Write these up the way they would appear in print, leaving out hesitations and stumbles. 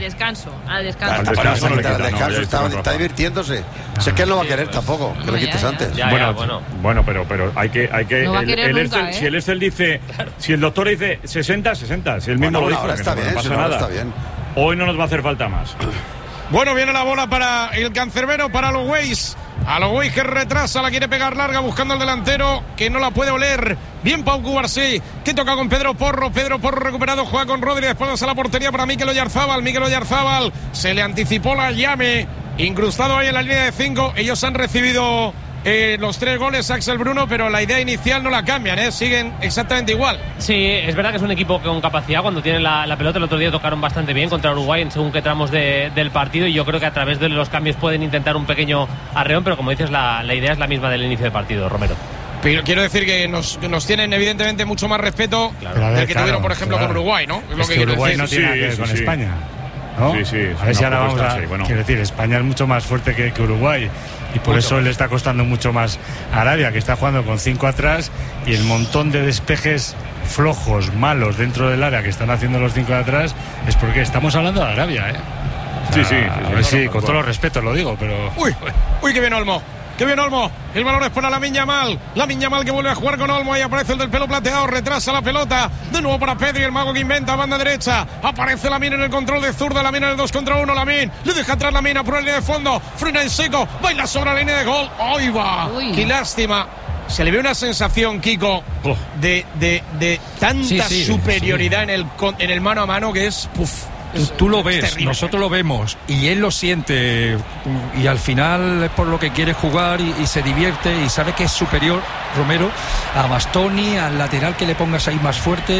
descanso. Al descanso está divirtiéndose. Sé que él no va a querer tampoco, que lo quites antes. Bueno, pero hay que no va a querer nunca, si el Excel dice, si el doctor dice 60, si él mismo lo dijo, ahora está bien, pasa nada. Está bien. Hoy no nos va a hacer falta más. Bueno, viene la bola para el cancerbero, para Alois. Alois que retrasa, la quiere pegar larga buscando al delantero que no la puede oler. Bien Pau Cubarsí, que toca con Pedro Porro recuperado, juega con Rodri, después a la portería para Mikel Oyarzábal. Se le anticipó la llame, incrustado ahí en la línea de 5. Ellos han recibido los 3 goles, Axel Bruno, pero la idea inicial no la cambian, siguen exactamente igual. Sí, es verdad que es un equipo con capacidad cuando tienen la pelota. El otro día tocaron bastante bien contra Uruguay en según qué tramos del partido, y yo creo que a través de los cambios pueden intentar un pequeño arreón, pero como dices, la idea es la misma del inicio del partido, Romero. Pero quiero decir que nos tienen evidentemente mucho más respeto del que tuvieron, por ejemplo, con Uruguay, ¿no? Es que Uruguay no tiene nada que ver con España, ¿no? Sí, a ver si ahora vamos a... Quiero decir, España es mucho más fuerte que Uruguay, y por eso le está costando mucho más a Arabia, que está jugando con 5 atrás, y el montón de despejes flojos, malos dentro del área que están haciendo los 5 de atrás, es porque estamos hablando de Arabia, O sea, sí, con todos los respetos lo digo, pero... Uy, qué bien Olmo. El balón es para Lamine Yamal que vuelve a jugar con Olmo. Ahí aparece el del pelo plateado, retrasa la pelota de nuevo para Pedri, el mago que inventa, banda derecha, aparece Lamine en el control de zurda, Lamine en el 2 contra 1, Lamine le deja atrás Lamine a por la línea de fondo, frena en seco, baila sobre la línea de gol. ¡Ahí va! ¡Qué lástima! Se le ve una sensación, Kiko, de tanta superioridad en el mano a mano, que es... Tú lo ves, nosotros lo vemos, y él lo siente, y al final es por lo que quiere jugar, y se divierte, y sabe que es superior, Romero, a Bastoni, al lateral que le pongas ahí más fuerte,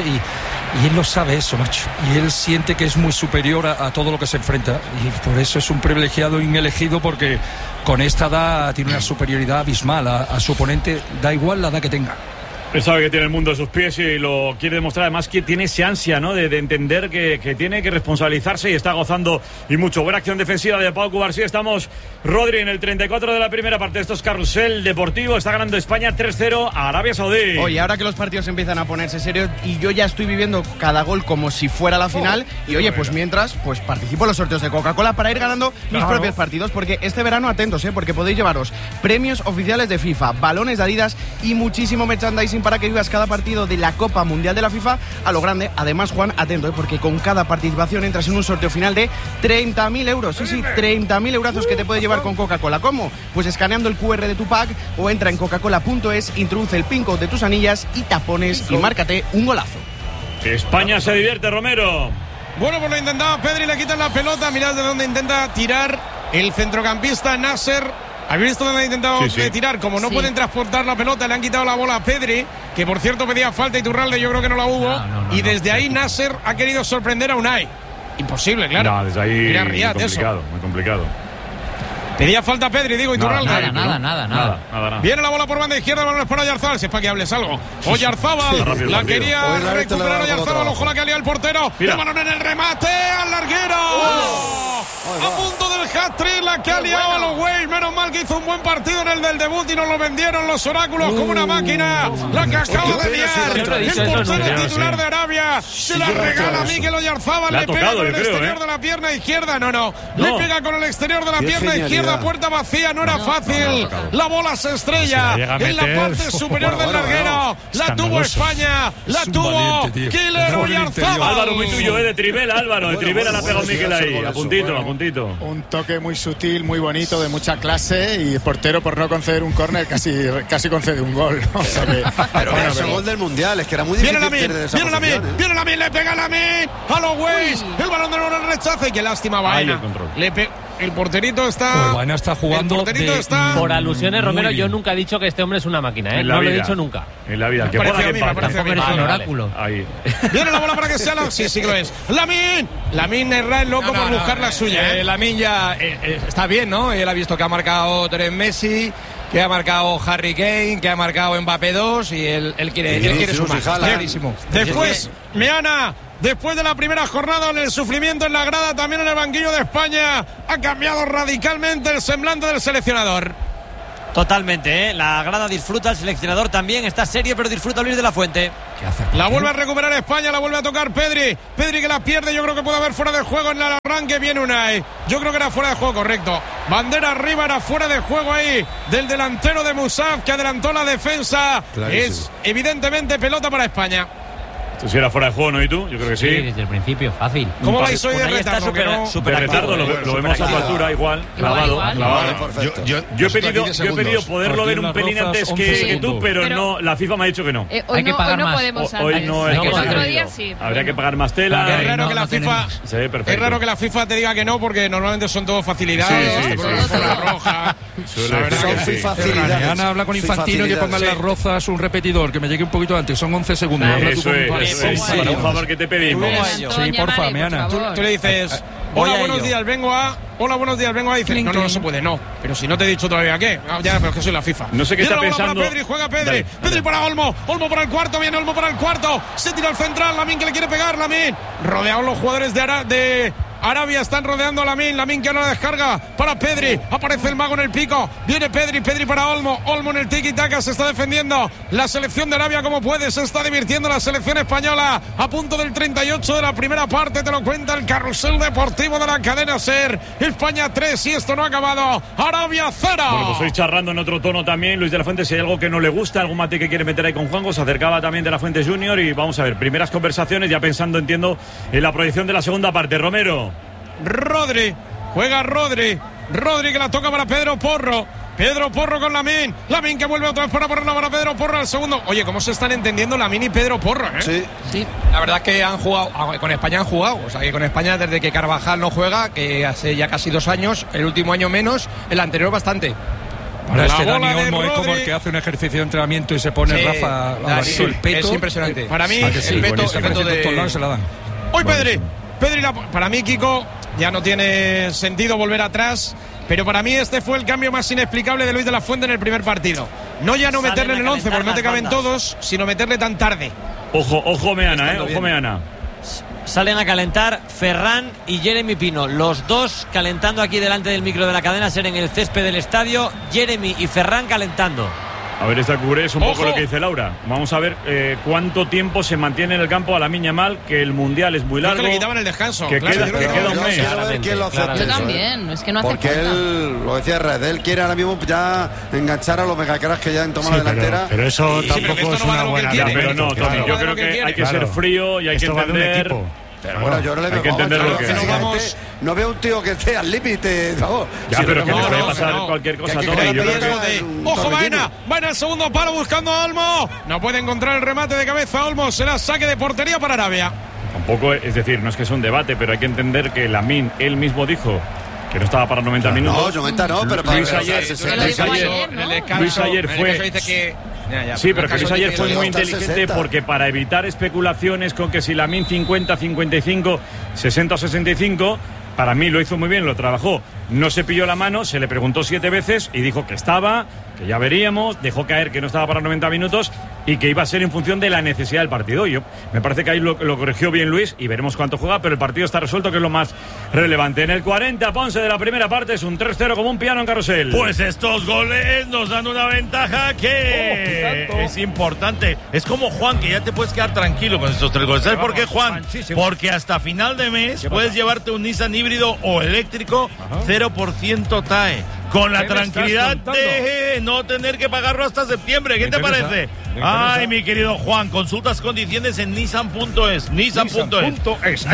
y él lo sabe eso, macho, y él siente que es muy superior a todo lo que se enfrenta, y por eso es un privilegiado inelegido, porque con esta edad tiene una superioridad abismal a su oponente, da igual la edad que tenga. Él sabe que tiene el mundo a sus pies y lo quiere demostrar. Además que tiene ese ansia, ¿no? de entender que tiene que responsabilizarse, y está gozando y mucho. Buena acción defensiva de Pau Cubarsí. Estamos Rodri en el 34 de la primera parte. Esto es Carrusel Deportivo. Está ganando España 3-0 a Arabia Saudí. Oye, ahora que los partidos empiezan a ponerse serios y yo ya estoy viviendo cada gol como si fuera la final, y oye, pues mientras, pues participo en los sorteos de Coca-Cola para ir ganando mis propios partidos, porque este verano, atentos, porque podéis llevaros premios oficiales de FIFA, balones de Adidas y muchísimo merchandising para que vivas cada partido de la Copa Mundial de la FIFA a lo grande. Además, Juan, atento, porque con cada participación entras en un sorteo final de 30.000 euros. Sí, 30.000 eurazos que te puedes llevar con Coca-Cola. ¿Cómo? Pues escaneando el QR de tu pack, o entra en coca-cola.es, introduce el PIN code de tus anillas y tapones y márcate un golazo. España se divierte, Romero. Bueno, pues lo intentaba Pedri, le quitan la pelota. Mirad de dónde intenta tirar el centrocampista Nasser. ¿Habéis visto dónde ha intentado tirar? Como no pueden transportar la pelota, le han quitado la bola a Pedri, que por cierto pedía falta, y Iturralde yo creo que no la hubo. Y desde ahí Nasser ha querido sorprender a Unai. Imposible, claro. No, desde ahí mira, Riyad, muy complicado. Pedía falta Pedri, digo, Iturralde. Nada. Viene la bola por banda izquierda, el balón es para Oyarzábal. Si es para que hables algo. Oyarzábal, la quería recuperar Oyarzábal. Ojo la que alía el portero. El balón en el remate, al larguero. A punto del hat-trick, la que ha liado a los Wales. Menos mal que hizo un buen partido en el del debut y nos lo vendieron los oráculos como una máquina. La que acaba de liar el portero titular de Arabia. Se la regala a Mikel Oyarzábal. Le pega con el exterior de la pierna izquierda. No. Le pega con el exterior de la pierna izquierda. Puerta vacía, no era fácil. La bola se estrella en la parte superior del larguero. La tuvo España. La tuvo Killer Oyarzábal. Álvaro, muy tuyo, de Trivela, Álvaro. De Trivela la ha pegado Mikel ahí. A puntito. Un toque muy sutil, muy bonito, de mucha clase, y el portero, por no conceder un córner, casi concede un gol, ¿no? O sea que, pero es el gol del Mundial, es que era muy difícil. Viene Lamine, le pega Lamine a los Wales. El balón de oro rechaza, y qué lástima, Baena. El porterito está... Baena está jugando por alusiones, Romero. Yo nunca he dicho que este hombre es una máquina, No lo he dicho nunca. En la vida. Me parece a mí. Es un oráculo. Ahí. Viene la bola para que sea sí lo es. Lamine es loco por buscar la suya. Lamine ya está bien, ¿no? Él ha visto que ha marcado Messi, que ha marcado Harry Kane, que ha marcado Mbappé 2, y él quiere sumar. Está clarísimo. Después, Meana, después de la primera jornada, en el sufrimiento en la grada, también en el banquillo de España, ha cambiado radicalmente el semblante del seleccionador. Totalmente, ¿eh? La grada disfruta, el seleccionador también, está serio, pero disfruta Luis de la Fuente. La vuelve a recuperar España, la vuelve a tocar Pedri. Pedri que la pierde, yo creo que puede haber fuera de juego en el arranque. Viene Unai. Yo creo que era fuera de juego, correcto. Bandera arriba, era fuera de juego ahí del delantero de Musaf, que adelantó la defensa. Clarísimo. Es evidentemente pelota para España. Si era fuera de juego, ¿no? ¿Y tú? Yo creo que sí. Sí, desde el principio, fácil. ¿Cómo vais hoy de retardo? De retardo, lo vemos a tu altura, igual. Clavado. Yo he pedido poderlo ver un pelín antes que tú, pero no, la FIFA me ha dicho que no. Hay que pagar más. Hoy no es posible. Otro día sí. Habría que pagar más tela. Es raro que la FIFA... Es raro que la FIFA te diga que no, porque normalmente son todo facilidades. Roja. Son facilidades. Ana habla con Infantino y que pongan las rozas un repetidor, que me llegue un poquito antes. Son 11 segundos. Eso es. Para un favor que te pedimos. Sí, porfa, Meana. Tú le dices, hola, buenos días, vengo a... Hola, buenos días, vengo a decir. No se puede, no. Pero si no te he dicho todavía qué. Ya, pero es que soy la FIFA. No sé qué está pensando. Para Pedri, juega Pedri. Pedri para Olmo. Olmo para el cuarto, viene Olmo para el cuarto. Se tira al central, Lamine que le quiere pegar, Lamine. Rodeados los jugadores de Arabia están rodeando a Lamine que ahora descarga para Pedri. Aparece el mago en el pico. Viene Pedri para Olmo. Olmo en el tiki-taka, se está defendiendo la selección de Arabia como puede. Se está divirtiendo la selección española. A punto del 38 de la primera parte, te lo cuenta el carrusel deportivo de la cadena SER. España 3 y esto no ha acabado. Arabia 0. Bueno, pues estoy charlando en otro tono también. Luis de la Fuente, si hay algo que no le gusta, algún mate que quiere meter ahí con Juanjo, se acercaba también de la Fuente Junior y vamos a ver, primeras conversaciones ya pensando, entiendo, en la proyección de la segunda parte. Romero. Rodri, juega Rodri que la toca para Pedro Porro con Lamine que vuelve otra vez para ponerla para Pedro Porro al segundo. Oye, cómo se están entendiendo Lamine y Pedro Porro, ¿eh? Sí. La verdad es que han jugado, con España han jugado, o sea que con España desde que Carvajal no juega, que hace ya casi 2 años, el último año menos, el anterior bastante. Ahora Dani Olmo es como el que hace un ejercicio de entrenamiento y se pone Rafa el peto. Es impresionante. Para mí, el peto de... se la dan. Hoy Pedri, para mí, Kiko, ya no tiene sentido volver atrás, pero para mí este fue el cambio más inexplicable de Luis de la Fuente en el primer partido. No ya no meterle en el 11 porque no te caben todos, sino meterle tan tarde. Ojo Meana, ojo Meana. Salen a calentar Ferran y Jeremy Pino, los dos calentando aquí delante del micro de la cadena SER en el césped del estadio. Jeremy y Ferran calentando. A ver, esta cubre es un poco lo que dice Laura. Vamos a ver cuánto tiempo se mantiene en el campo a Lamine Yamal, que el Mundial es muy largo. Que le quitaban el descanso. Que queda un mes. Yo también, es que no hace porque falta. Él, lo decía Red, él quiere ahora mismo ya enganchar a los megacracks que ya han tomado la delantera. Pero eso tampoco es una buena idea. Pero no, Tony, yo creo que hay que ser frío y hay que entender... Pero bueno, yo no le hay que entender lo que es. No veo un tío que esté al límite, favor. Ya, sí, pero que no puede pasar cualquier cosa, Tony. Yo creo que... ¡Ojo, Vaina al segundo palo buscando a Olmo! No puede encontrar el remate de cabeza Olmo. Será saque de portería para Arabia. Tampoco, es decir, no es que es un debate, pero hay que entender que Lamine, él mismo dijo que no estaba para 90 minutos. No, 90 no, pero para Luis ayer fue... Sí, pero Luis ayer fue muy inteligente porque para evitar especulaciones con que si Lamine 50, 55, 60 o 65, para mí lo hizo muy bien, lo trabajó. No se pilló la mano, se le preguntó 7 veces y dijo que estaba, que ya veríamos, dejó caer que no estaba para 90 minutos y que iba a ser en función de la necesidad del partido. Yo me parece que ahí lo corrigió bien Luis y veremos cuánto juega, pero el partido está resuelto, que es lo más relevante. En el 40, Ponce de la primera parte, es un 3-0 como un piano en carrusel. Pues estos goles nos dan una ventaja que es importante. Es como Juan, que ya te puedes quedar tranquilo con estos 3 goles. ¿Sabes por qué, Juan? Porque hasta final de mes puedes llevarte un Nissan híbrido o eléctrico 0% TAE. Con la tranquilidad de no tener que pagarlo hasta septiembre. ¿Qué te parece? Ay, mi querido Juan, consultas condiciones en Nissan.es. Nissan.es.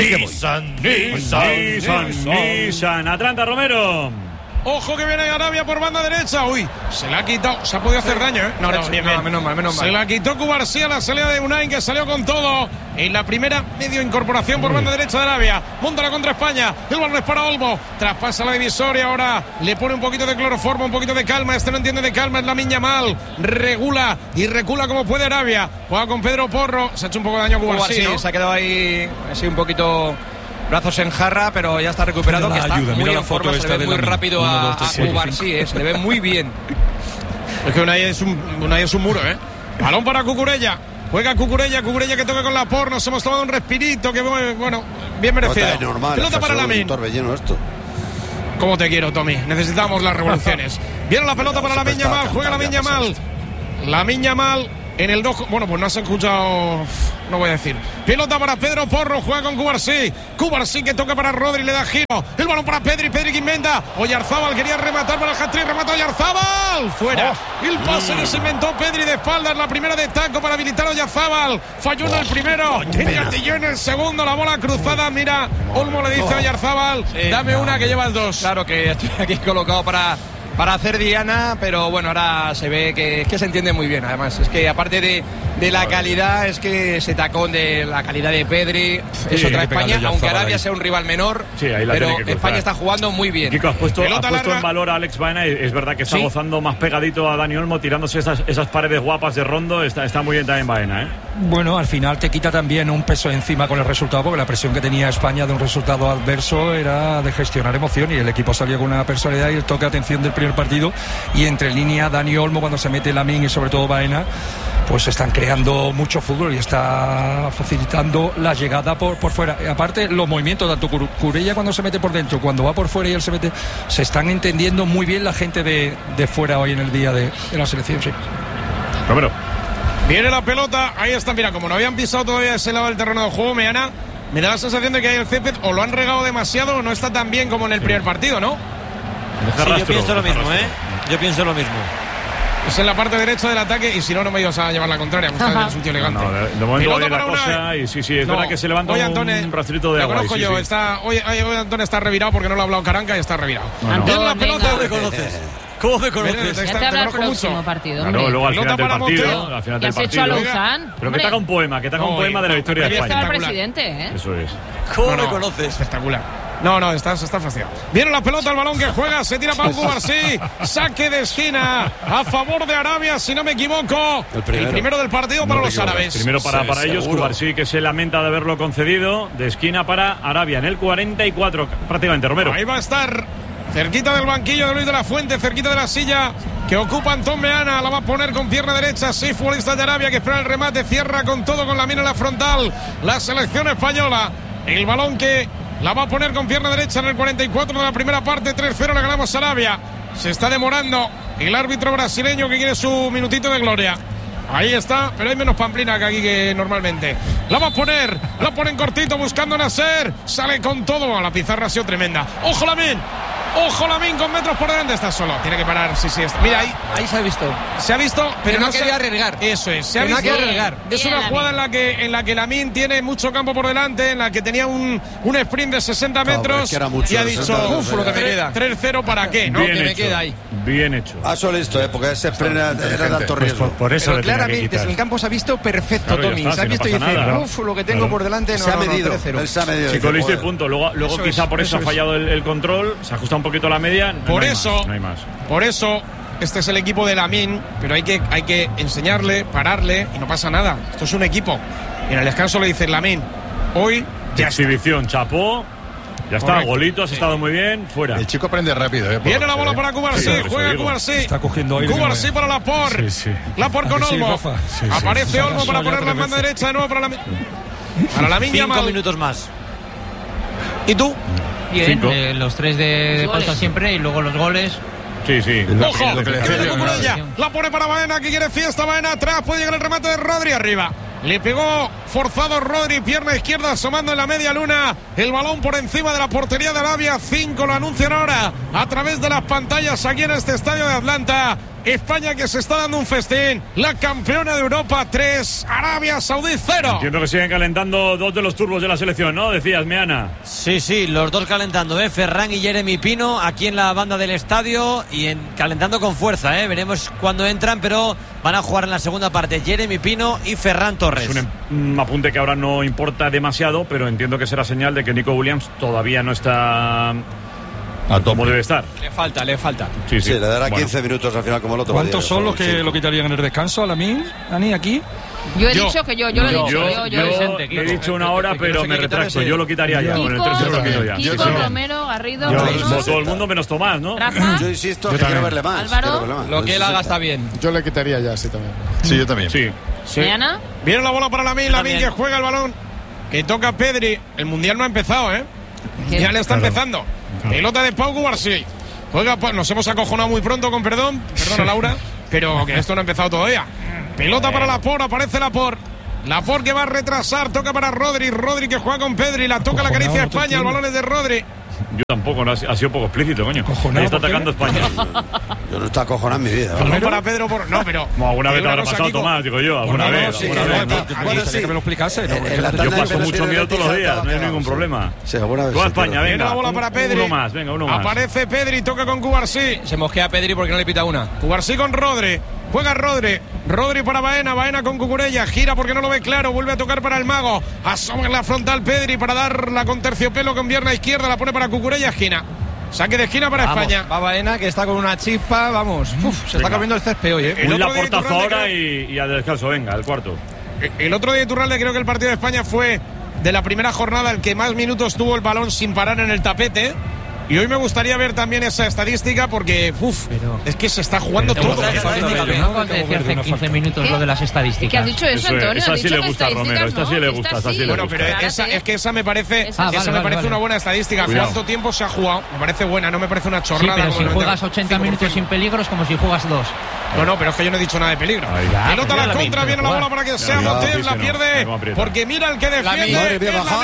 Nissan. Atlanta, Romero. Ojo que viene Arabia por banda derecha. Uy, se la ha quitado. Se ha podido hacer daño, ¿eh? No, bien. Menos mal. Se la quitó Cubarsí, la salida de Unai, que salió con todo. En la primera medio incorporación por banda derecha de Arabia. Monta la contra España. El balón es para Olmo. Traspasa la divisoria. Ahora le pone un poquito de cloroformo, un poquito de calma. Este no entiende de calma. Es Lamine Yamal. Regula y recula como puede Arabia. Juega con Pedro Porro. Se ha hecho un poco de daño a Cubarsí, ¿no? Se ha quedado ahí así un poquito... brazos en jarra, pero ya está recuperado, que está muy en forma, se le ve muy rápido a Cubarsí, se le ve muy bien. Es que Unai es un muro, ¿eh? Balón para Cucurella. Juega Cucurella que toca con la Por. Nos hemos tomado un respirito que, bueno, bien merecido. Normal, pelota para Lamine. Torbellino esto. ¿Cómo te quiero, Tommy? Necesitamos las revoluciones. Viene la pelota para Lamine Yamal. Juega Lamine Yamal. Lamine Yamal en el 2. Bueno, pues no has escuchado. No voy a decir. Pelota para Pedro Porro. Juega con Cubarsí. Cubarsí que toca para Rodri. Le da giro. El balón para Pedri. Pedri que inventa. Oyarzábal quería rematar para el hat-trick. Remata Oyarzábal. Fuera. El pase que se inventó Pedri de espaldas. La primera de taco para habilitar a Oyarzábal. Falló en el primero. Engatilló en el segundo. La bola cruzada. Mira. Olmo le dice a Oyarzábal. Dame una que lleva el 2. Claro que estoy aquí colocado para hacer diana, pero bueno, ahora se ve que se entiende muy bien. Además, es que aparte de la calidad, es que ese tacón de la calidad de Pedri es otra España, aunque Arabia sea un rival menor, pero España está jugando muy bien. Kiko, has puesto en valor a Alex Baena, es verdad que está gozando más pegadito a Dani Olmo, tirándose esas paredes guapas de Rondo, está muy bien también Baena, ¿eh? Bueno, al final te quita también un peso encima con el resultado, porque la presión que tenía España de un resultado adverso era de gestionar emoción, y el equipo salió con una personalidad y el toque de atención del primer partido, y entre línea Dani Olmo, cuando se mete Lamine y sobre todo Baena, pues están creando mucho fútbol y está facilitando la llegada por fuera. Aparte, los movimientos, tanto Cucurella cuando se mete por dentro, cuando va por fuera y él se mete, se están entendiendo muy bien la gente de fuera hoy en el día de la selección, sí. Romero. Viene la pelota, ahí está, mira, como no habían pisado todavía ese lado del terreno de juego, Meana, me da la sensación de que ahí el césped o lo han regado demasiado o no está tan bien como en el primer partido, ¿no? Sí, yo pienso lo mismo, Yo pienso lo mismo. Es en la parte derecha del ataque y si no, no me ibas a llevar la contraria, me está en su tío elegante. No, de momento va bien la cosa y sí, es verdad que se levanta un rastrito de agua. Lo conozco yo, hoy Antón está revirado porque no lo ha hablado Caranca y está revirado. Antón, la pelota, ¿cómo me conoces? ¿Cómo me conoces? Ya te habla el próximo partido, hombre. Claro, luego al final del partido. ¿Qué has hecho a Lausanne? Pero que te haga un poema, de la victoria de España. El presidente, ¿eh? Eso es. ¿Cómo me conoces? Espectacular. No, está fastidiado. Viene la pelota, el balón que juega, se tira para Cubarsí. Saque de esquina a favor de Arabia, si no me equivoco. El primero del partido para los árabes. Primero para ellos, Cubarsí, que se lamenta de haberlo concedido. De esquina para Arabia, en el 44, prácticamente, Romero. Ahí va a estar, cerquita del banquillo de Luis de la Fuente, cerquita de la silla que ocupa Antón Meana. La va a poner con pierna derecha, sí, futbolista de Arabia que espera el remate, cierra con todo, con la mira en la frontal. La selección española, el balón que la va a poner con pierna derecha en el 44 de la primera parte. 3-0, le ganamos a Arabia. Se está demorando el árbitro brasileño que quiere su minutito de gloria. Ahí está, pero hay menos pamplina que aquí que normalmente. La va a poner, la ponen cortito buscando a Nasser. Sale con todo, la pizarra ha sido tremenda. ¡Ojo Lamine! Ojo Lamine con metros por delante, está solo. Tiene que parar, sí. Mira, ahí se ha visto. Se ha visto, pero no quería arriesgar. Eso es, se ha visto. No quería arriesgar. Es una jugada en la que Lamine tiene mucho campo por delante, en la que tenía un sprint de 60 metros y ha dicho, lo que me queda. 3-0 para qué, ¿no? Bien que hecho, me queda ahí. Bien hecho. Solo listo, porque ese sprint era de alto riesgo. Por eso pero claramente en el campo se ha visto perfecto, claro, Tommy. Se ha visto y dice, lo que tengo por delante se ha medido. Él se ha medido. Sí, con listo y punto. Luego quizá por eso ha fallado el control, se ajusta un poquito la media. No hay más. Por eso, este es el equipo de Lamine, pero hay que enseñarle, pararle y no pasa nada. Esto es un equipo. Y en el descanso le dice Lamine, hoy ya exhibición, chapó. Ya está, correcto. Golito, has estado muy bien, fuera. El chico aprende rápido, Viene la bola para Cubarsí, juega Cubarsí. Está cogiendo aire. Cubarsí para Laporte. Laporte con Olmo. Aparece Olmo para poner la mano derecha de nuevo para Lamine Yamal. 5 minutos más. ¿Y tú? Bien, los 3 de falta siempre y luego los goles. Sí. ¡Ojo! La pone para Baena, que quiere fiesta. Baena atrás, puede llegar el remate de Rodri arriba. Le pegó forzado Rodri, pierna izquierda asomando en la media luna. El balón por encima de la portería de Arabia. 5 lo anuncian ahora a través de las pantallas aquí en este estadio de Atlanta. España que se está dando un festín. La campeona de Europa 3, Arabia Saudí 0. Entiendo que siguen calentando 2 de los turbos de la selección, ¿no? Decías, Meana. Sí, los dos calentando, Ferran y Jeremy Pino aquí en la banda del estadio y calentando con fuerza, Veremos cuándo entran, pero van a jugar en la segunda parte Jeremy Pino y Ferran Torres. Es un apunte que ahora no importa demasiado, pero entiendo que será señal de que Nico Williams todavía no está como debe estar. Le falta. Sí, le dará 15 minutos al final como el otro. ¿Cuántos son los que lo quitarían en el descanso a Lamine? ¿Ani aquí? Yo he dicho que yo lo he dicho. Yo he dicho una hora, pero me retracto. Yo lo quitaría ya. Con el 3 lo quito ya. Kiko, Romero, Garrido, todo el mundo menos Tomás, ¿no? Rafa. Yo insisto que quiero verle más. Álvaro. Lo que él haga está bien. Yo le quitaría ya, sí, también. Sí, yo también. Sí. Meana. Viene la bola para Lamine que juega el balón. Que toca Pedri. El mundial no ha empezado, Ya le está empezando. Pelota de Pau Cubarsí. Juega, nos hemos acojonado muy pronto, perdona Laura, pero que esto no ha empezado todavía. Pelota para Laporte, aparece Laporte. Laporte que va a retrasar, toca para Rodri que juega con Pedri, la toca, la acaricia España, el balón es de Rodri. Yo tampoco, no ha sido poco explícito, coño. Ahí está atacando España. Yo no estoy acojonado en mi vida. Balón para Pedro No, pero... Como alguna vez te habrá pasado, Tomás, digo yo. Alguna vez. Sí, que me lo explicase. Yo paso mucho miedo todos los días, no hay ningún problema. Toda España, venga. La bola para Pedri. Uno más. Aparece Pedri, toca con Cubarsí. Se mosquea Pedri porque no le pita una. Cubarsí con Rodri. Juega Rodri para Baena con Cucurella, gira porque no lo ve claro, vuelve a tocar para el mago, asoma en la frontal Pedri para darla con terciopelo con pierna izquierda, la pone para Cucurella, esquina. Saque de esquina para España. Va Baena que está con una chispa, vamos. Se está comiendo el césped hoy, Un laportazo ahora y al descanso, venga, el cuarto. El otro día de Iturralde creo que el partido de España fue de la primera jornada el que más minutos tuvo el balón sin parar en el tapete. Y hoy me gustaría ver también esa estadística porque, es que se está jugando todo. ¿No acabas de decir hace 15 minutos lo de las estadísticas? ¿Qué has dicho eso, Antonio? Esa sí le gusta a Romero, esta sí le gusta. Bueno, pero esa me parece una buena estadística. ¿Cuánto tiempo se ha jugado? Me parece buena, no me parece una chorrada. Sí, pero si juegas 80 minutos sin peligro es como si juegas 2. No, pero es que yo no he dicho nada de peligro. Pelota a la contra, viene la bola para que sea Motel, la pierde, porque mira el que defiende.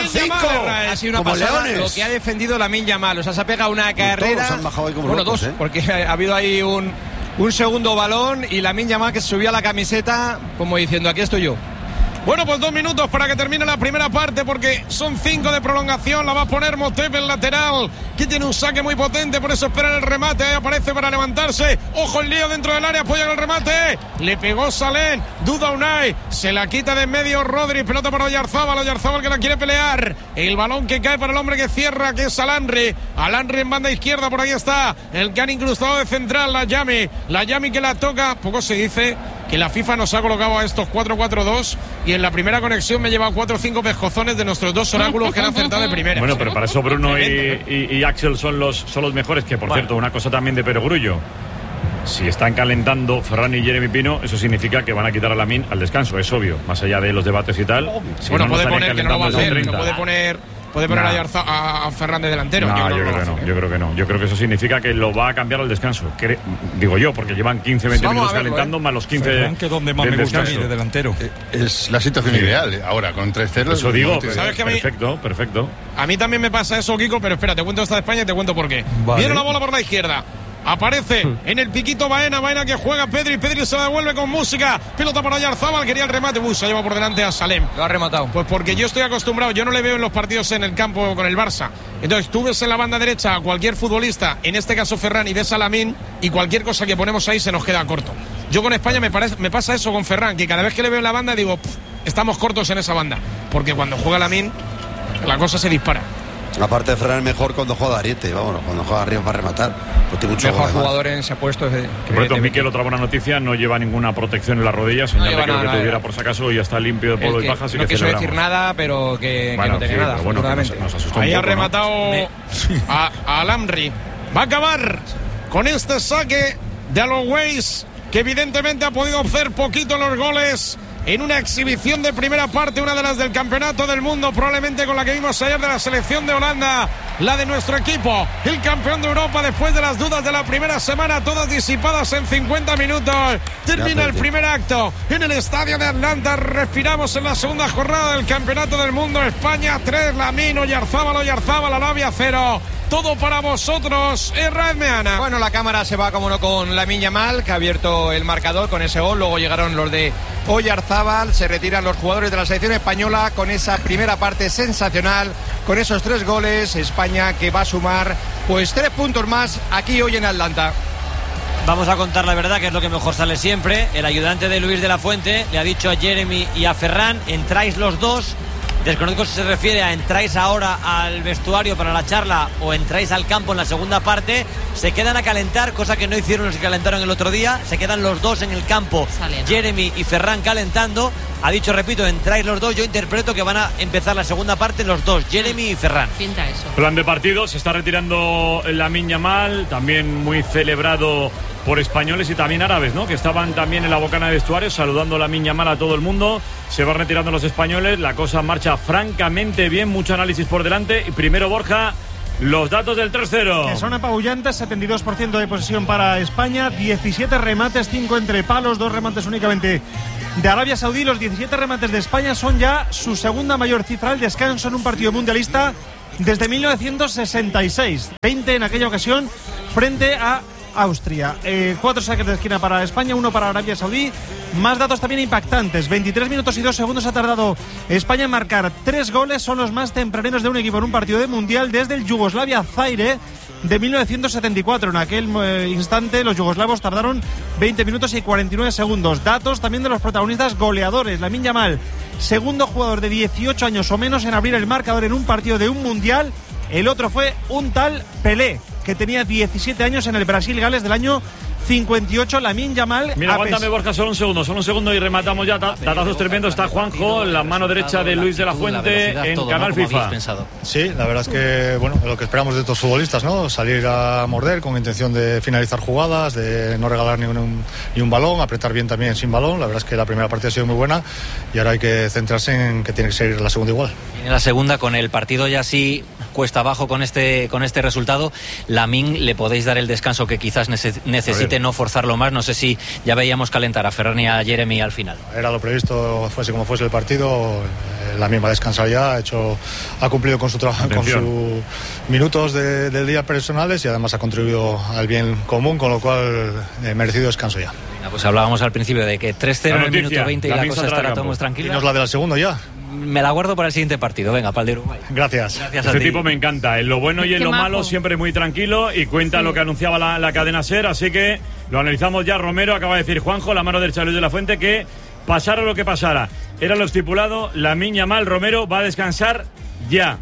Ha sido una pasada lo que ha defendido Lamine Yamal. O sea, se ha pegado una carrera. Dos, porque ha habido ahí un segundo balón y Lamine Yamal que se subía la camiseta como diciendo, aquí estoy yo. Bueno, pues 2 minutos para que termine la primera parte porque son 5 de prolongación. La va a poner Motep el lateral, que tiene un saque muy potente, por eso espera el remate. Ahí aparece para levantarse. Ojo el lío dentro del área, apoya el remate. Le pegó Salén, duda Unai. Se la quita de en medio Rodri. Pelota para Oyarzábal que la quiere pelear. El balón que cae para el hombre que cierra, que es Alanri. Alanri en banda izquierda, por ahí está. El que han incrustado de central, la Yami que la toca. Poco se dice que la FIFA nos ha colocado a estos 4-4-2 y en la primera conexión me he llevado 4 o 5 pescozones de nuestros 2 oráculos que han acertado de primera. Bueno, pero para eso Bruno y Axel son los mejores, que por cierto, una cosa también de Perogrullo. Si están calentando Ferran y Jeremy Pino, eso significa que van a quitar a Lamine al descanso, es obvio, más allá de los debates y tal. Si bueno, puede poner, que no lo va a hacer, no puede poner a Ferran de delantero. No, yo creo que no. Yo creo que eso significa que lo va a cambiar al descanso. Digo yo, porque llevan 15-20 minutos calentando, más los 15 Ferran, que donde más me gusta a mí, de delantero. Es la situación ideal. Ahora, con 3-0. Eso digo, ¿sabes que perfecto. A mí también me pasa eso, Kiko, pero espera, te cuento esta de España y te cuento por qué. Viene la bola por la izquierda. Aparece en el piquito Baena que juega Pedri se la devuelve con música, pelota para Oyarzábal, quería el remate, se lleva por delante a Salem. Lo ha rematado. Pues porque yo estoy acostumbrado, yo no le veo en los partidos en el campo con el Barça. Entonces tú ves en la banda derecha a cualquier futbolista, en este caso Ferran, y ves a Lamine, y cualquier cosa que ponemos ahí se nos queda corto. Yo con España me pasa eso con Ferran, que cada vez que le veo en la banda digo, estamos cortos en esa banda, porque cuando juega Lamine la cosa se dispara. Aparte de Ferran es mejor cuando juega Ariete, vámonos, cuando juega arriba para rematar. Pues tiene mucho mejor jugador en ese puesto. Por cierto, Miquel, otra buena noticia, no lleva ninguna protección en las rodillas, señal de que lo que tuviera por si acaso y ya está limpio de polvo y paja, así no que quiso decir nada, pero que no tenía nada. Bueno, nos asustó ahí un poco, ha rematado a Alamri. Va a acabar con este saque de Alois, que evidentemente ha podido hacer poquito en los goles. En una exhibición de primera parte, una de las del campeonato del mundo, probablemente con la que vimos ayer de la selección de Holanda, la de nuestro equipo, el campeón de Europa, después de las dudas de la primera semana, todas disipadas en 50 minutos. Termina el primer acto en el estadio de Atlanta. Respiramos en la segunda jornada del campeonato del mundo. España 3, Lamine, Oyarzábal, Arabia 0. Todo para vosotros, Erradmeana. Bueno, la cámara se va, como no, con Lamine Yamal, que ha abierto el marcador con ese gol. Luego llegaron los de Oyarzábal. Se retiran los jugadores de la selección española con esa primera parte sensacional, con esos 3 goles. España que va a sumar pues 3 puntos más aquí hoy en Atlanta. Vamos a contar la verdad, que es lo que mejor sale siempre. El ayudante de Luis de la Fuente le ha dicho a Jeremy y a Ferran, entráis los dos. Desconozco si se refiere a entráis ahora al vestuario para la charla o entráis al campo en la segunda parte. Se quedan a calentar, cosa que no hicieron los que calentaron el otro día. Se quedan los dos en el campo, Jeremy y Ferran calentando. Ha dicho, repito, entráis los dos. Yo interpreto que van a empezar la segunda parte los dos, Jeremy y Ferran. Pinta eso. Plan de partido, se está retirando Lamine Yamal, también muy celebrado por españoles y también árabes, ¿no? Que estaban también en la bocana de vestuario saludando a Lamine Yamal a todo el mundo. Se van retirando los españoles, la cosa marcha francamente bien, mucho análisis por delante. Y primero Borja, los datos del 3-0. Que son apabullantes, 72% de posesión para España, 17 remates, 5 entre palos, 2 remates únicamente de Arabia Saudí. Los 17 remates de España son ya su segunda mayor cifra al descanso en un partido mundialista desde 1966. 20 en aquella ocasión frente a Austria. 4 saques de esquina para España, 1 para Arabia Saudí. Más datos también impactantes. 23 minutos y 2 segundos ha tardado España en marcar 3 goles. Son los más tempraneros de un equipo en un partido de mundial desde el Yugoslavia-Zaire de 1974. En aquel instante los yugoslavos tardaron 20 minutos y 49 segundos. Datos también de los protagonistas goleadores. Lamine Yamal, segundo jugador de 18 años o menos en abrir el marcador en un partido de un mundial. El otro fue un tal Pelé, que tenía 17 años en el Brasil-Gales del año 58. Lamine Yamal. Mira, aguántame, Borja, solo un segundo y rematamos ya. Datazos tremendos. Está Juanjo, la mano derecha de Luis de la Fuente en Canal FIFA. Sí, la verdad es que, bueno, lo que esperamos de estos futbolistas, ¿no? Salir a morder con intención de finalizar jugadas, de no regalar ni un balón, apretar bien también sin balón. La verdad es que la primera parte ha sido muy buena y ahora hay que centrarse en que tiene que seguir la segunda igual. En la segunda, con el partido ya así cuesta abajo con este resultado, Lamine le podéis dar el descanso que quizás necesite, no forzarlo más. No sé si ya veíamos calentar a Ferran y a Jeremy al final. Era lo previsto, fuese como fuese el partido. Lamine va a descansar ya, ha cumplido con su trabajo, con sus minutos del día personales y además ha contribuido al bien común, con lo cual merecido descanso ya. Pues hablábamos al principio de que 3-0 en el minuto 20 y la cosa estará todo más tranquila. ¿Y nos la de la segunda ya? Me la guardo para el siguiente partido. Venga, para el de Uruguay. Gracias. Este tipo me encanta. En lo bueno y en lo malo siempre muy tranquilo y cuenta lo que anunciaba la cadena SER. Así que lo analizamos ya. Romero acaba de decir, Juanjo, la mano derecha de Luis de la Fuente, que pasara lo que pasara, era lo estipulado. Lamine Yamal, Romero va a descansar ya.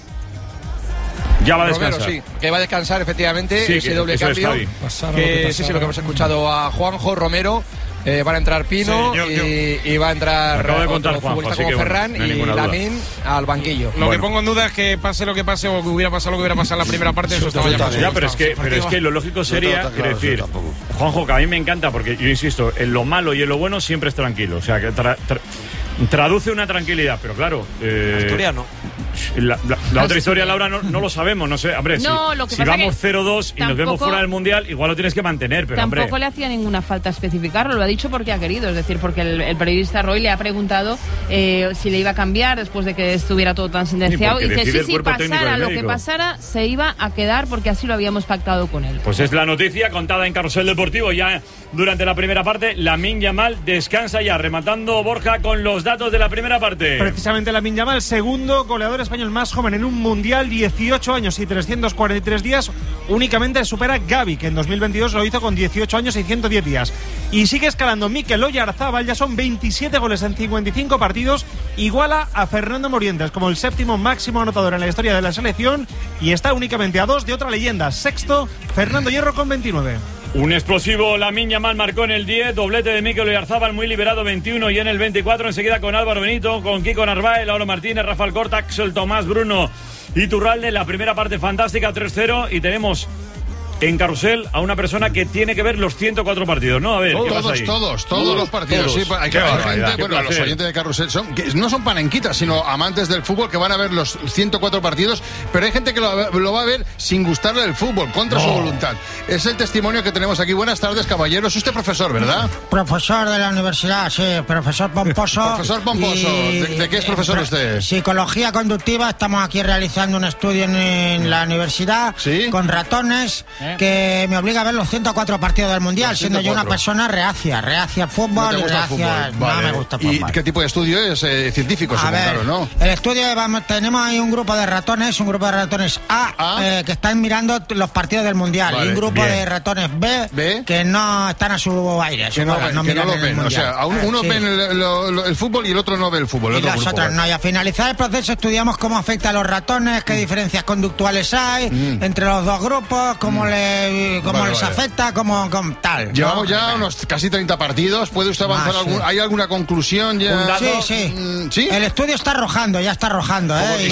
Ya va a descansar. Romero, sí, que va a descansar efectivamente, sí, ese doble cambio. Sí, lo que hemos escuchado a Juanjo Romero. Van a entrar Pino y va a entrar otro futbolista como Ferran y Lamine al banquillo. Lo que pongo en duda es que pase lo que pase o que hubiera pasado lo que hubiera pasado en la primera parte. Eso estaba ya, pero es que lo lógico sería, decir, Juanjo, que a mí me encanta porque yo insisto, en lo malo y en lo bueno siempre es tranquilo. O sea, que traduce una tranquilidad, pero claro. Asturiano. La otra historia, Laura, no lo sabemos, no sé. Hombre, si vamos 0-2 y nos vemos fuera del Mundial, igual lo tienes que mantener, pero tampoco le hacía ninguna falta especificarlo, lo ha dicho porque ha querido, es decir, porque el periodista Roy le ha preguntado si le iba a cambiar después de que estuviera todo tan sentenciado y dice, si pasara lo que pasara, se iba a quedar porque así lo habíamos pactado con él. Pues es la noticia contada en Carrusel Deportivo ya durante la primera parte. Lamine Yamal descansa ya, rematando Borja con los datos de la primera parte. Precisamente Lamine Yamal, segundo goleador español más joven en un mundial, 18 años y 343 días. Únicamente supera Gavi, que en 2022 lo hizo con 18 años y 110 días. Y sigue escalando Mikel Oyarzabal, ya son 27 goles en 55 partidos. Iguala a Fernando Morientes como el séptimo máximo anotador en la historia de la selección y está únicamente a 2 de otra leyenda. Sexto, Fernando Hierro con 29. Un explosivo Lamine Yamal marcó en el 10, doblete de Mikel Oyarzabal, muy liberado, 21, y en el 24 enseguida con Álvaro Benito, con Kiko Narváez, Lauro Martínez, Rafael Corta, Axel Tomás, Bruno Iturralde. La primera parte fantástica, 3-0, y tenemos en Carrusel a una persona que tiene que ver los 104 partidos, ¿no? A ver, todos los partidos. Sí, hay que ver gente, bueno, los oyentes de Carrusel no son panenquitas, sino amantes del fútbol que van a ver los 104 partidos, pero hay gente que lo va a ver sin gustarle el fútbol, contra su voluntad. Es el testimonio que tenemos aquí. Buenas tardes, caballeros. Usted profesor, ¿verdad? Profesor de la universidad, sí, profesor Pomposo. Profesor Pomposo. ¿De qué es profesor usted? Psicología conductiva. Estamos aquí realizando un estudio en la universidad con ratones que me obliga a ver los 104 partidos del Mundial, siendo yo una persona reacia al fútbol y reacia. No me gusta el fútbol. ¿Y qué tipo de estudio es? Científico, supongo, ¿no? El estudio, tenemos ahí un grupo de ratones A, que están mirando los partidos del Mundial, y un grupo de ratones B, que no están a su aire, que no lo ven. O sea, uno ve el fútbol y el otro no ve el fútbol. Y los otros no. Y al finalizar el proceso estudiamos cómo afecta a los ratones, qué diferencias conductuales hay entre los dos grupos, cómo les afecta, como tal. Llevamos ya unos casi 30 partidos. ¿Puede usted avanzar ¿Hay alguna conclusión ya? Sí. El estudio está arrojando, ya está arrojando.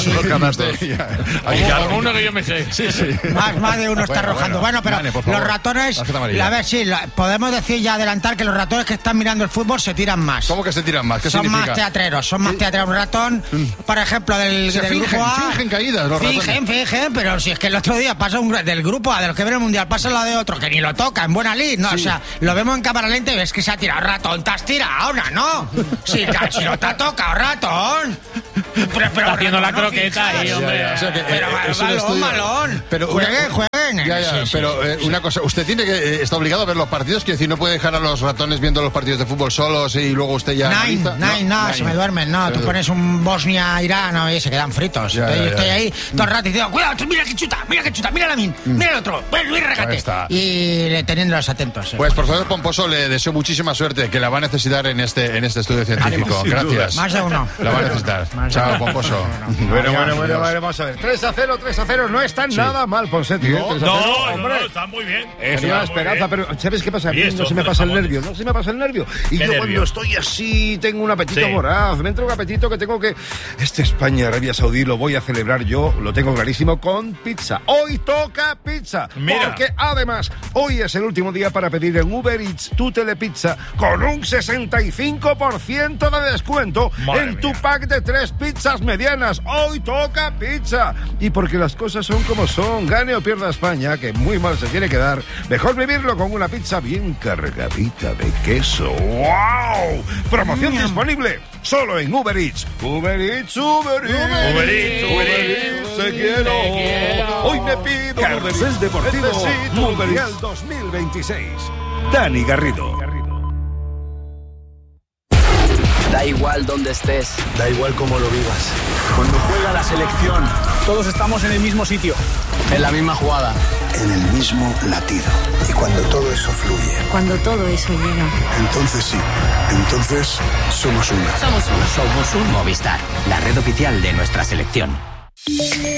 Como uno que yo me sé. Sí. Más de uno está arrojando. Bueno, pero los ratones, a ver, podemos decir ya adelantar que los ratones que están mirando el fútbol se tiran más. ¿Cómo que se tiran más? ¿Qué son significa? Más teatreros. Un ratón, por ejemplo, del grupo A. Fingen caídas los ratones. Fingen, pero si es que el otro día pasa del grupo A, de los que ven el mundial, pasa la de otro, que ni lo toca, en buena lid, ¿no? Sí. O sea, lo vemos en cámara lenta y ves que se ha tirado. Ratón, te has tirado, ¿no? Si no te ha tocado, ratón. Pero está haciendo la croqueta ahí, hombre. Pero malón. Pero jueguen. Pero una cosa, usted está obligado a ver los partidos, quiere decir, no puede dejar a los ratones viendo los partidos de fútbol solos y luego usted ya No, se me duermen, no. Tú pones un Bosnia-Irán y se quedan fritos. Estoy ahí todo el rato y digo, cuidado, mira que chuta, mira la min, mira el otro, pues Luis regate. Y teniéndolos atentos. Pues profesor Pomposo, le deseo muchísima suerte, que la va a necesitar en este estudio científico. Gracias. Más de uno. La va a necesitar. Chao, Pomposo. Bueno, vamos a ver. 3-0, no está nada mal, Ponseti. No, está muy bien. Es una esperanza, pero ¿sabes qué pasa? No se me pasa el nervio, Y yo cuando estoy así, tengo un apetito voraz, me entra un apetito que tengo que... España-Arabia Saudí lo voy a celebrar yo, lo tengo clarísimo, con pizza. Hoy toca pizza. Mira. Porque además, hoy es el último día para pedir en Uber Eats tu telepizza con un 65% de descuento en tu pack de 3 pizzas medianas. Hoy toca pizza. Y porque las cosas son como son, gane o pierda España, que muy mal se tiene que dar, mejor vivirlo con una pizza bien cargadita de queso. ¡Wow! Promoción disponible solo en Uber Eats. Uber Eats. Te quiero. Hoy me pido Carrusel Deportivo Mundial 2026. Dani Garrido. Da igual donde estés, da igual cómo lo vivas. Cuando juega la selección, todos estamos en el mismo sitio, en la misma jugada, en el mismo latido. Y cuando todo eso fluye, cuando todo eso llega, entonces somos uno. Somos un Movistar, la red oficial de nuestra selección.